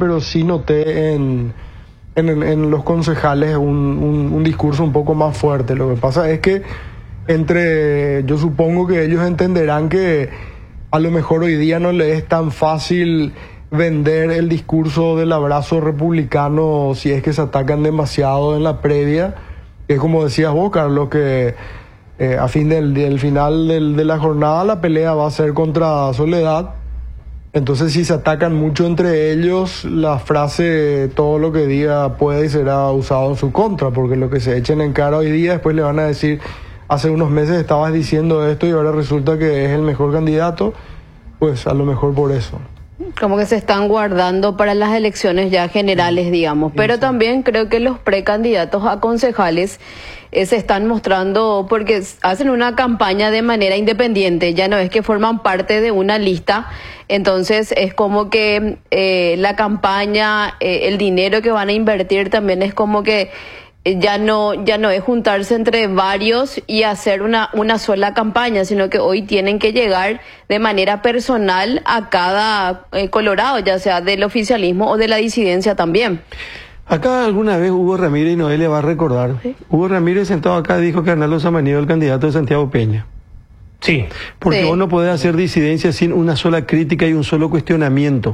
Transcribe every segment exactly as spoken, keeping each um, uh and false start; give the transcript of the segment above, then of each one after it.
pero sí noté en, en, en los concejales un, un, un discurso un poco más fuerte. Lo que pasa es que entre, yo supongo que ellos entenderán que a lo mejor hoy día no les es tan fácil vender el discurso del abrazo republicano si es que se atacan demasiado en la previa, que es como decías vos, Carlos, que eh, a fin del, del final del, de la jornada la pelea va a ser contra Soledad. Entonces si se atacan mucho entre ellos, la frase todo lo que diga puede y será usado en su contra, porque lo que se echen en cara hoy día después le van a decir: hace unos meses estabas diciendo esto y ahora resulta que es el mejor candidato. Pues a lo mejor por eso. Como que se están guardando para las elecciones ya generales, digamos. Pero también creo que los precandidatos a concejales eh, se están mostrando, porque hacen una campaña de manera independiente, ya no es que forman parte de una lista. Entonces es como que eh, la campaña, eh, el dinero que van a invertir también es como que ya no ya no es juntarse entre varios y hacer una una sola campaña, sino que hoy tienen que llegar de manera personal a cada eh, colorado, ya sea del oficialismo o de la disidencia también. Acá alguna vez Hugo Ramírez, y Noelia va a recordar, ¿sí? Hugo Ramírez sentado acá dijo que Arnaldo Samaniego es el candidato de Santiago Peña. Sí. Porque sí. vos no podés hacer disidencia sin una sola crítica y un solo cuestionamiento.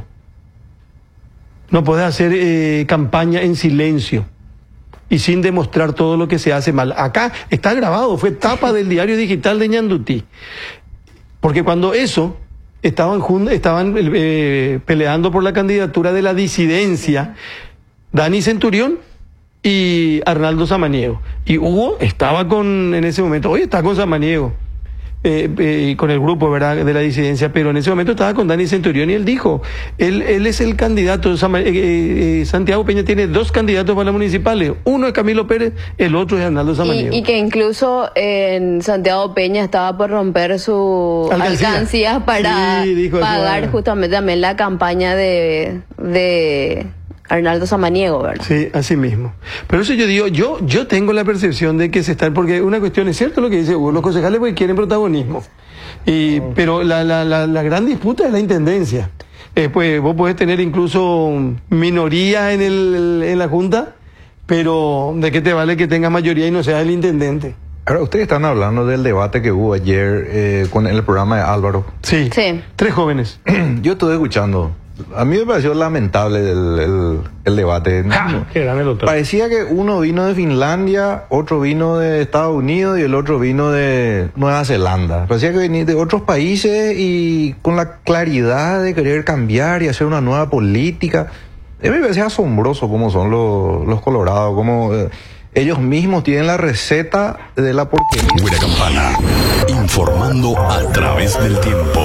No podés hacer eh, campaña en silencio y sin demostrar todo lo que se hace mal. Acá está grabado, fue tapa del diario digital de Ñandutí. Porque cuando eso, estaban, estaban eh, peleando por la candidatura de la disidencia, Dani Centurión y Arnaldo Samaniego. Y Hugo estaba con, en ese momento, hoy está con Samaniego. Eh, eh, con el grupo, ¿verdad?, de la disidencia, pero en ese momento estaba con Dani Centurión y él dijo, él, él es el candidato, eh, eh, Santiago Peña tiene dos candidatos para las municipales, uno es Camilo Pérez, el otro es Arnaldo Samaniego. Y, y que incluso en Santiago Peña estaba por romper su alcancía, alcancía para sí, pagar eso, justamente también la campaña de... de Arnaldo Samaniego, ¿verdad? Sí, así mismo. Pero eso yo digo, yo yo tengo la percepción de que se están, porque una cuestión es cierto lo que dice Hugo, los concejales porque quieren protagonismo, y, oh. pero la, la, la, la gran disputa es la intendencia. Eh, pues vos podés tener incluso minoría en, el, en la Junta, pero ¿de qué te vale que tengas mayoría y no seas el intendente? Ahora, ustedes están hablando del debate que hubo ayer eh, con el programa de Álvaro. Sí, sí. Tres jóvenes. Yo estuve escuchando. A mí me pareció lamentable el, el, el debate. Ja, qué gran el otro. Parecía que uno vino de Finlandia, otro vino de Estados Unidos y el otro vino de Nueva Zelanda. Parecía que venía de otros países y con la claridad de querer cambiar y hacer una nueva política. A mí me parecía asombroso cómo son los, los colorados, cómo eh, ellos mismos tienen la receta de la porquería. Buena Campana, informando a través del tiempo.